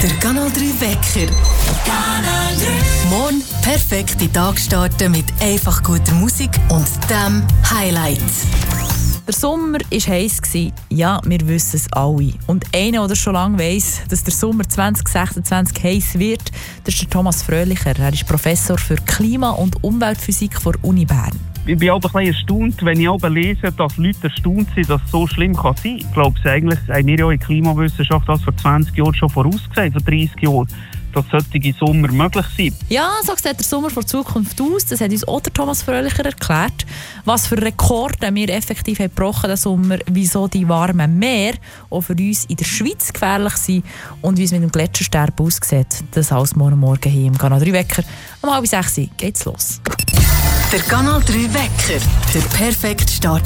Der Kanal 3 Wecker. Kanal 3. Morgen perfekt in den Tag starten mit einfach guter Musik und dem Highlight. Der Sommer war heiß. Ja, wir wissen es alle. Und einer, der schon lange weiss, dass der Sommer 2026 heiß wird, das ist der Thomas Fröhlicher. Er ist Professor für Klima- und Umweltphysik der Uni Bern. Ich bin auch ein bisschen erstaunt, wenn ich aber lese, dass Leute erstaunt sind, dass es so schlimm kann sein kann. Ich glaube, eigentlich haben wir ja in der Klimawissenschaft das vor 20 Jahren schon vorausgesehen, vor 30 Jahren, dass solche Sommer möglich sind. Ja, so sieht der Sommer vor Zukunft aus. Das hat uns auch der Thomas Fröhlicher erklärt. Was für Rekorde wir effektiv haben gebrochen diesen Sommer, wieso die warmen Meer auch für uns in der Schweiz gefährlich sind und wie es mit dem Gletschersterben aussieht. Das alles morgen hier im Kanal 3 Wecker. Um 5:30 geht's los. Der Kanal 3 Wecker. Der perfekte Start